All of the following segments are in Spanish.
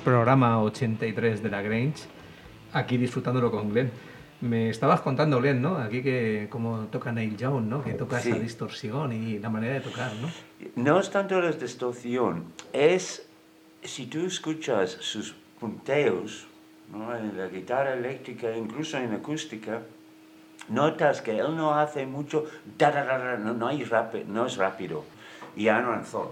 programa 83 de La Grange, aquí disfrutándolo con Glenn. Me estabas contando, Glenn, ¿no? Aquí que como toca Neil Young, ¿no? Que toca esa distorsión y la manera de tocar, ¿no? No es tanto la distorsión, es si tú escuchas sus punteos, ¿no? En la guitarra eléctrica, incluso en acústica, notas que él no hace mucho, no es rápido, y Aaron Sol.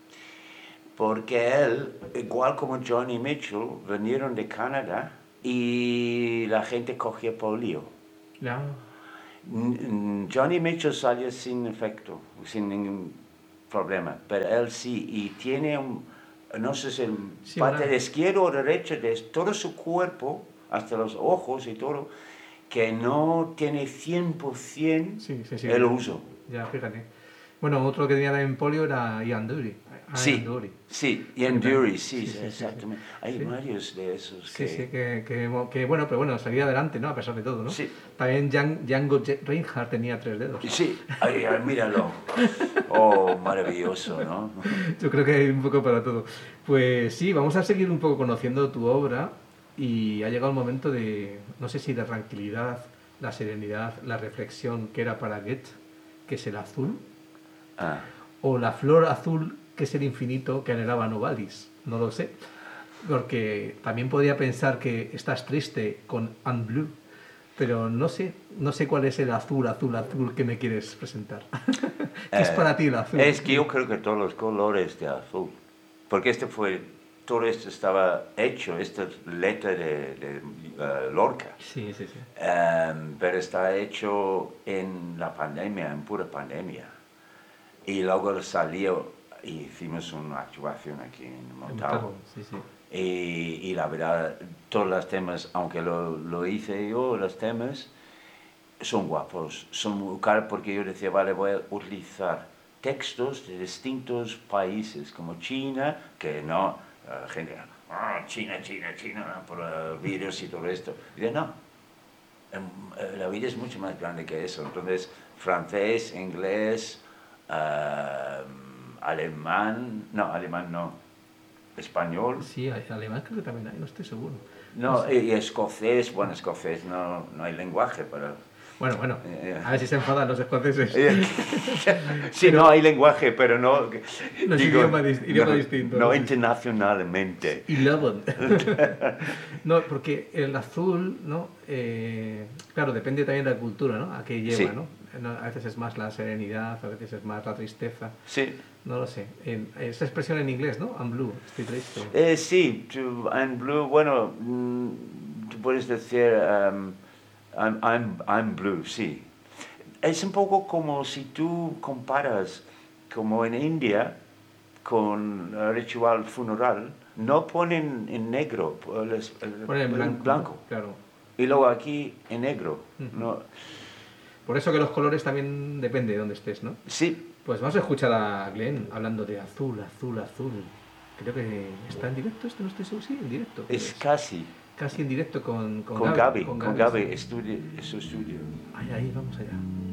Porque él, igual como Johnny Mitchell, vinieron de Canadá y la gente cogía polio. Ya. Johnny Mitchell salió sin efecto, sin ningún problema, pero él sí, y tiene no sé si parte de izquierdo o derecho de todo su cuerpo, hasta los ojos y todo, que no tiene 100% el uso. Ya, fíjate. Bueno, otro que tenía en polio era Ian Dury. Ian Dury, exactamente. Hay varios de esos que... Sí, que bueno, pero bueno, salía adelante, ¿no? A pesar de todo, ¿no? Sí. También Django Reinhardt tenía 3 dedos. Sí, ay, míralo. Oh, maravilloso, ¿no? Yo creo que hay un poco para todo. Pues sí, vamos a seguir un poco conociendo tu obra y ha llegado el momento de, no sé si la tranquilidad, la serenidad, la reflexión que era para Goethe, que es el azul, o la flor azul, que es el infinito que anhelaba Novalis, no lo sé, porque también podría pensar que estás triste con Un Blue, pero no sé cuál es el azul que me quieres presentar. ¿Qué es para ti el azul? Es que yo creo que todos los colores de azul, porque todo esto estaba hecho, esta letra de Lorca. Sí. Pero está hecho en la pandemia, en pura pandemia. Y luego salió y hicimos una actuación aquí en Montalvo. Sí. Y la verdad, todos los temas, aunque lo hice yo, los temas son guapos, son muy caros, porque yo decía, vale, voy a utilizar textos de distintos países, como China, que no, gente, China, por virus y todo esto. Y dije, no, la vida es mucho más grande que eso. Entonces, francés, inglés, alemán no, español. Sí, alemán creo que también hay, no estoy seguro. No, y escocés, escocés no hay lenguaje, pero... Bueno, a ver si se enfadan los escoceses. Sí, pero, no hay lenguaje, pero no... No es idioma distinto. No internacionalmente. Y luego... No, porque el azul, ¿no? Claro, depende también de la cultura, ¿no? A qué lleva, ¿no? A veces es más la serenidad, a veces es más la tristeza. Sí. No lo sé. Esta expresión en inglés, ¿no? I'm blue, estoy triste. Sí, I'm blue, bueno, tú puedes decir I'm blue, sí. Es un poco como si tú comparas, como en India, con el ritual funeral, no ponen en negro, ponen en blanco. Claro. Y luego aquí en negro. ¿No? Por eso que los colores también depende de dónde estés, ¿no? Sí. Pues vamos a escuchar a Glenn hablando de azul. Creo que está en directo, no estoy seguro, sí, en directo. Es casi en directo con Gaby. Con Gaby, es su estudio. Ahí, vamos allá.